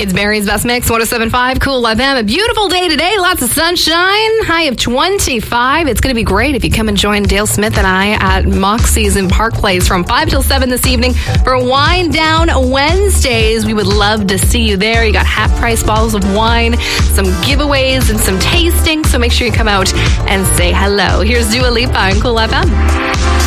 It's Mary's Best Mix, 107.5 Cool FM. A beautiful day today, lots of sunshine, high of 25. It's going to be great if you come and join Dale Smith and I at Moxie's in Park Place from 5 till 7 this evening for Wine Down Wednesdays. We would love to see you there. You got half-price bottles of wine, some giveaways, and some tasting, so make sure you come out and say hello. Here's Dua Lipa on Cool FM.